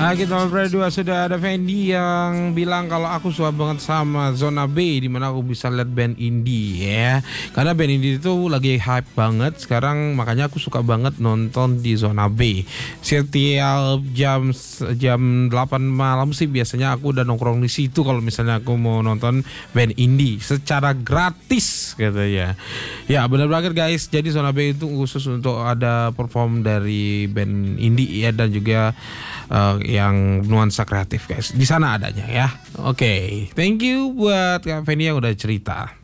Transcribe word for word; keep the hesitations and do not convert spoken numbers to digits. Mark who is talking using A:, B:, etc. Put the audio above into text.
A: Ah, kita berdua sudah ada Fendi yang bilang kalau aku suka banget sama Zona B, di mana aku bisa lihat band indie ya. Karena band indie itu lagi hype banget sekarang, makanya aku suka banget nonton di Zona B. Setiap jam jam delapan malam sih biasanya aku udah nongkrong di situ kalau misalnya aku mau nonton band indie secara gratis gitu ya. Ya benar banget guys. Jadi Zona B itu khusus untuk ada perform dari band indie ya, dan juga uh, yang nuansa kreatif guys. Di sana adanya ya. Oke, okay. Thank you buat Kak Feni yang udah cerita.